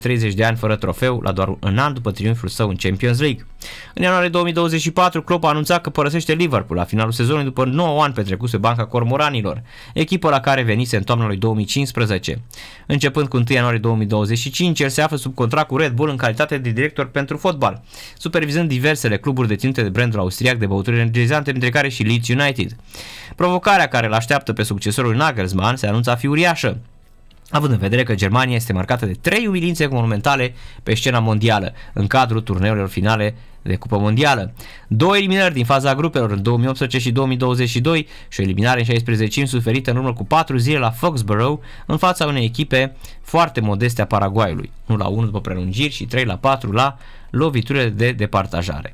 30 de ani fără trofeu, la doar un an după triumful său în Champions League. În ianuarie 2024, Klopp a anunțat că părăsește Liverpool la finalul sezonului după 9 ani petrecuți pe banca cormoranilor, echipă la care venise în toamna lui 2015. Începând cu 1 ianuarie 2025, el se află sub contract cu Red Bull în calitate de director pentru fotbal, supervizând diversele cluburi deținute de brandul austriac de băuturi energizante, printre care și Leeds United. Provocarea care îl așteaptă pe succesorul Nagelsmann se anunță a fi uriașă, având în vedere că Germania este marcată de 3 umilințe monumentale pe scena mondială în cadrul turneurilor finale de Cupă Mondială, 2 eliminări din faza grupelor în 2018 și 2022 și o eliminare în 16 suferită în urmă cu 4 zile la Foxborough în fața unei echipe foarte modeste a Paraguayului, 1-1 după prelungiri și 3-4 la loviturile de departajare.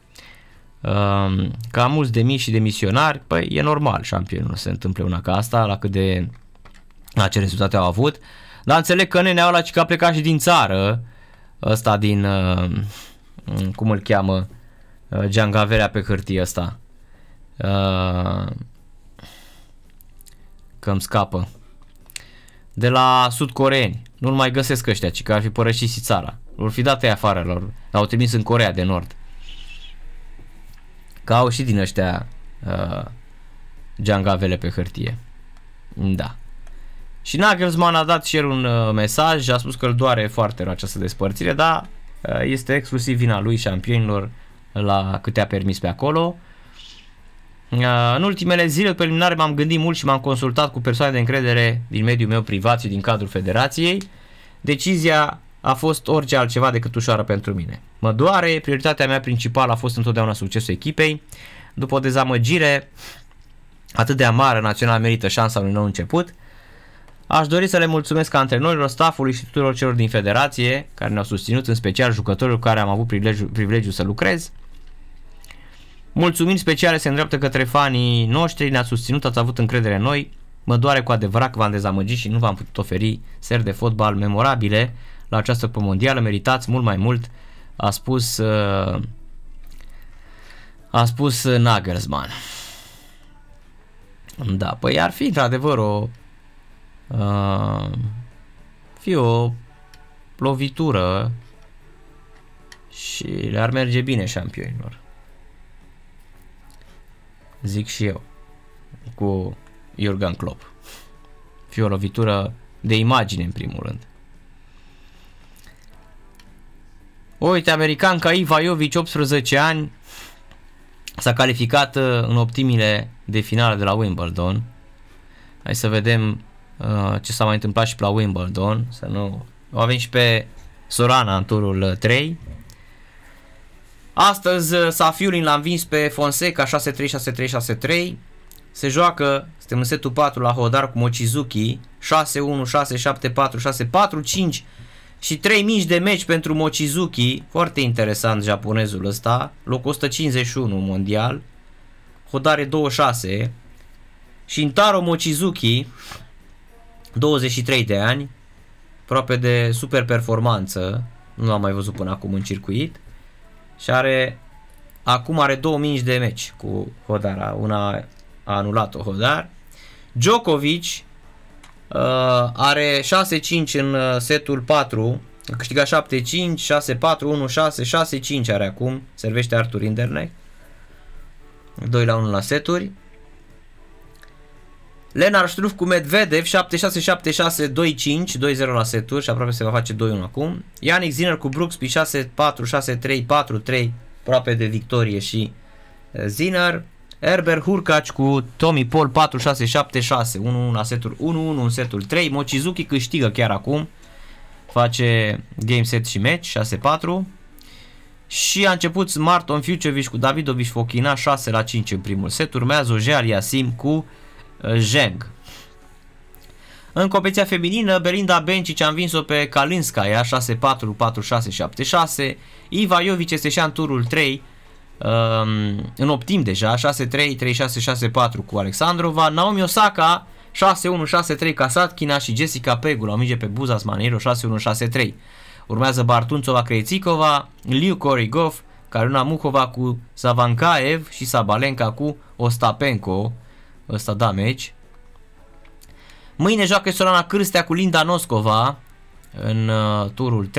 Ca mulți de mici și de misionari, păi e normal, șampionul, se întâmple una ca asta, la ce rezultate au avut, dar înțeleg că nenea ăla că a plecat și din țară, ăsta din, cum îl cheamă, Giangaverea pe hârtie ăsta, că îmi scapă, de la sud-coreeni, nu-l mai găsesc ăștia, ci că ar fi părășit și țara, l-au fi dat ei afară, l-au trimis în Coreea de Nord, că au și din ăștia Giangavele pe hârtie, da. Și Nagelsmann a dat și el un mesaj, a spus că îl doare foarte rău această despărțire, dar este exclusiv vina lui, șampionilor, la câte a permis pe acolo. În ultimele zile preliminare m-am gândit mult și m-am consultat cu persoane de încredere din mediul meu privat și din cadrul federației. Decizia a fost orice altceva decât ușoară pentru mine. Mă doare, prioritatea mea principală a fost întotdeauna succesul echipei. După o dezamăgire atât de amară, Național merită șansa unui nou început. Aș dori să le mulțumesc antrenorilor, staffului și tuturor celor din federație care ne-au susținut, în special jucătorilor cu care am avut privilegiul să lucrez. Mulțumiri speciale se îndreaptă către fanii noștri, ne-ați susținut, ați avut încredere în noi. Mă doare cu adevărat că v-am dezamăgit și nu v-am putut oferi seri de fotbal memorabile la această Cupă Mondială, meritați mult mai mult, a spus Nagelsmann. Da, păi ar fi într-adevăr o lovitură și le-ar merge bine șampionilor. Zic și eu, cu Jurgen Klopp. Fi o lovitură de imagine în primul rând. Uite, american ca Iva Jovic, 18 ani, s-a calificat în optimile de finală de la Wimbledon. Hai să vedem ce s-a mai întâmplat și pe la Wimbledon, să nu... O avem și pe Sorana în turul 3. Astăzi Safiulin l-a învins pe Fonseca 6-3, 6-3, 6-3. Se joacă, suntem în setul 4 la Hodar cu Mochizuki, 6-1, 6-7, 4, 6, 4-5 și 3 mici de meci pentru Mochizuki, foarte interesant japonezul ăsta, locul 151 mondial, Hodare 26, Shintaro Mochizuki, 23 de ani, aproape de super performanță, nu l-am mai văzut până acum în circuit și acum are 2 mici de meci cu Hodara, una a anulat-o Hodar. Djokovic are 6-5 în setul 4, a câștigat 7-5, 6-4, 1-6, 6-5 are acum, servește Arthur Rinderknech, 2-1 la seturi. Lennart Struff cu Medvedev 7-6, 7-6, 2-5, 2-0 la seturi și aproape se va face 2-1 acum. Yannick Sinner cu Brooksby 6-4, 6-3, 4-3, aproape de victorie și Sinner. Herbert Hurkacz cu Tommy Paul 4-6, 7-6, 1-1 la seturi, 1-1 în setul 3. Mochizuki câștigă chiar acum, face game set și match 6-4. Și a început Marton Fuciovic cu Davidovic Fokina 6-5 în primul set. Urmează Oje Aliasim cu Zheng. În competiția feminină, Belinda Bencic a învins-o pe Kalinskaya 6-4, 4-6, 7-6. Iva Jovic este și în turul 3, în optim deja, 6-3, 3-6, 6-4 cu Alexandrova. Naomi Osaka 6-1, 6-3 Kasatkina și Jessica Pegula o minge pe Buzas Maneiro 6-1, 6-3. Urmează Bartunțova Krejcikova, Liu Korigov, Karolina Muchova cu Savankaev și Sabalenka cu Ostapenko. Ăsta da meci. Mâine joacă Sorana Cârstea cu Linda Noskova în turul 3.